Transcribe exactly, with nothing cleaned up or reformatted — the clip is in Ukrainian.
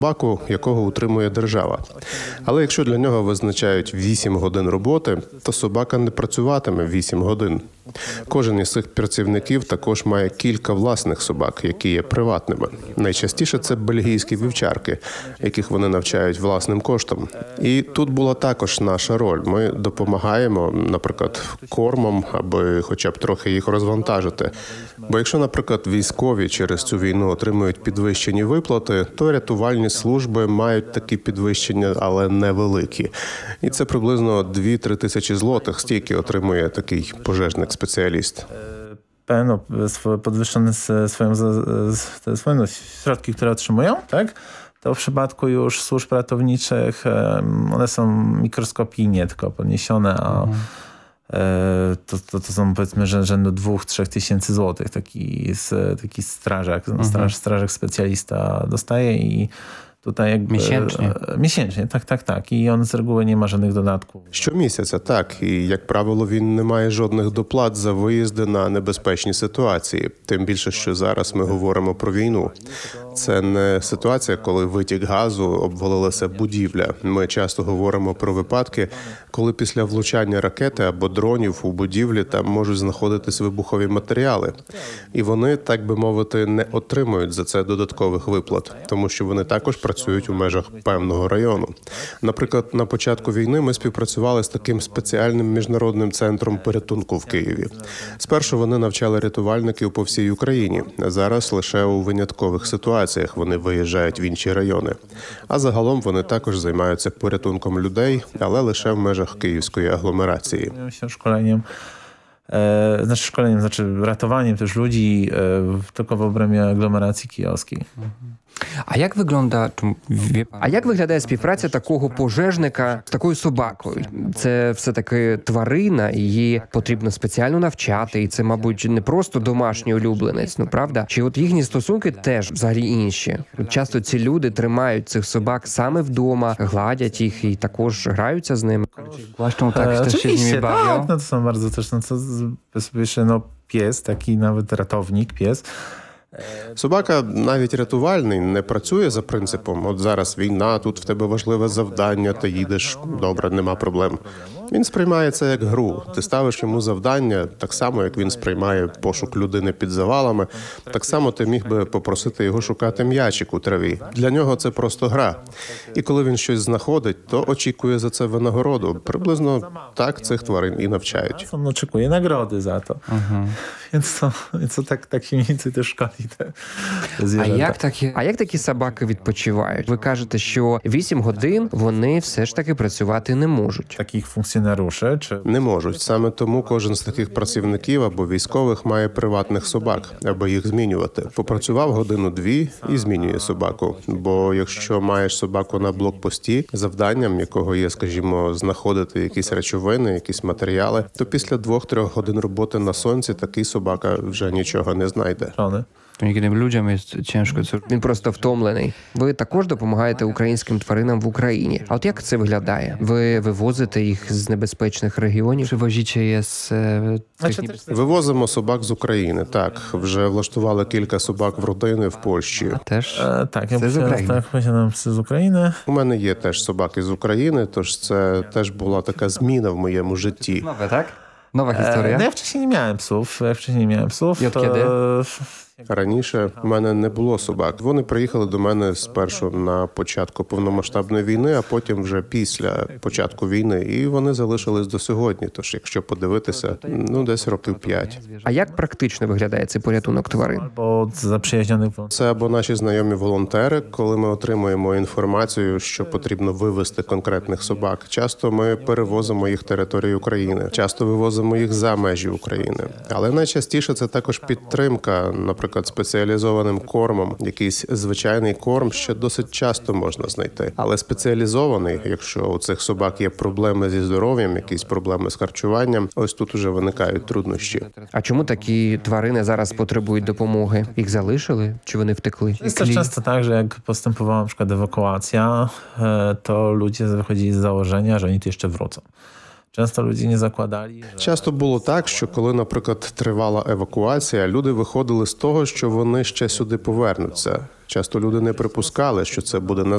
собаку, якого утримує держава. Але якщо для нього визначають вісім годин роботи, то собака не працюватиме вісім годин. Кожен із цих працівників також має кілька власних собак, які є приватними. Найчастіше це бельгійські вівчарки, яких вони навчають власним коштом. І тут була також наша роль. Ми допомагаємо, наприклад, кормом, аби хоча б трохи їх розвантажити. Бо якщо, наприклад, військові через цю війну отримують підвищені виплати, то рятувальні служби мають такі підвищення, але невеликі. І це приблизно дві-три тисячі злотих, стільки отримує такий пожежник-спеціаліст. Pewno podwyższone swoją, swoje no, środki, które otrzymują, tak? To w przypadku już służb ratowniczych one są mikroskopijnie tylko podniesione, a mhm. to, to, to są powiedzmy rzędu dwóch, trzech tysięcy złotych. Taki, taki strażak, mhm. straż, strażak specjalista dostaje i tutaj jakby... Miesięcznie. Miesięcznie, tak, tak, tak. I on z reguły nie ma żadnych dodatków. Щомісяця, так. І, як правило, він не має жодних доплат за виїзди на небезпечні ситуації. Тим більше, що зараз ми говоримо про війну. Це не ситуація, коли витік газу, обвалилася будівля. Ми часто говоримо про випадки, коли після влучання ракети або дронів у будівлі там можуть знаходитись вибухові матеріали. І вони, так би мовити, не отримують за це додаткових виплат, тому що вони також працюють у межах певного району. Наприклад, на початку війни ми співпрацювали з таким спеціальним міжнародним центром порятунку в Києві. Спершу вони навчали рятувальників по всій Україні, а зараз лише у виняткових ситуаціях вони виїжджають в інші райони. А загалом вони також займаються порятунком людей, але лише в межах київської агломерації. Szkoleniem, e, znaczy szkoleniem, znaczy ratowaniem też ludzi e, tylko w obrębie aglomeracji kijowskiej. А як виглядає, А як виглядає співпраця такого пожежника з такою собакою? Це все-таки тварина, її потрібно спеціально навчати, і це, мабуть, не просто домашній улюбленець, ну правда? Чи от їхні стосунки теж взагалі інші? Часто ці люди тримають цих собак саме вдома, гладять їх і також граються з ними. Właśnie tak E, też się z nimi oczywiście, bawią? tak, no to są bardzo też, no co, jeszcze, no pies, taki nawet ratownik, pies. Собака, навіть рятувальний, не працює за принципом «от зараз війна, тут в тебе важливе завдання, ти їдеш, добре, нема проблем». Він сприймає це як гру. Ти ставиш йому завдання, так само, як він сприймає пошук людини під завалами, так само ти міг би попросити його шукати м'ячик у траві. Для нього це просто гра. І коли він щось знаходить, то очікує за це винагороду. Приблизно так цих тварин і навчають. On oczekuje nagrody za to. Mhm. Więc to, więc to tak, tak się mniej więcej też szkoli te, te А zwierzęta. як такі? А як такі собаки відпочивають? Ви кажете, що вісім годин вони все ж таки працювати не можуть. Takich funkcjonariuszy, czy Не можуть. Саме тому кожен з таких працівників або військових має приватних собак, аби їх змінювати. Попрацював годину-дві і змінює собаку. Бо якщо маєш собаку на блокпості, завданням якого є, скажімо, знаходити якісь речовини, якісь матеріали, то після двох-трьох годин роботи на сонці такий собака вже нічого не знайде. żony. To niekiedy ludziom jest ciężko. Co... Він просто втомлений. Ви також допомагаєте українським тваринам в Україні. А от як це виглядає? Ви вивозите їх з небезпечних регіонів? Przywozicie je z e, tych Znaczy, niebezpiecznych... Вивозимо собак з України, так. Вже влаштували кілька собак в родини в Польщі. też? E, tak, ja Psy z posiadam, Ukrainy. tak, posiadam psy z Ukrainy. У мене є теж собаки з України, тож це теж була така зміна в моєму житті. Nowe, tak? Nowa E, historia? no ja wcześniej nie miałem psów, ja wcześniej nie miałem psów. I od to- kiedy? Раніше в мене не було собак. Вони приїхали до мене спершу на початку повномасштабної війни, а потім вже після початку війни. І вони залишились до сьогодні. Тож, якщо подивитися, ну десь років п'ять. А як практично виглядає цей порятунок тварин? Albo od zaprzyjaźnionych włączeń. Це або наші знайомі волонтери, коли ми отримуємо інформацію, що потрібно вивезти конкретних собак. Часто ми перевозимо їх територію України, часто вивозимо їх за межі України. Але найчастіше це також підтримка, наприклад, спеціалізованим кормом. Якийсь звичайний корм ще досить часто можна знайти. Але спеціалізований, якщо у цих собак є проблеми зі здоров'ям, якісь проблеми з харчуванням, ось тут уже виникають труднощі. А чому такі тварини зараз потребують допомоги? Їх залишили? Чи вони втекли? Jest też często tak, że jak postępowała na przykład ewakuacja, e, to ludzie wychodzili z założenia, że oni tu jeszcze wrócą. Często ludzie nie zakładali, że... Часто було так, що коли, наприклад, тривала евакуація, люди виходили з того, що вони ще сюди повернуться. Часто люди не припускали, що це буде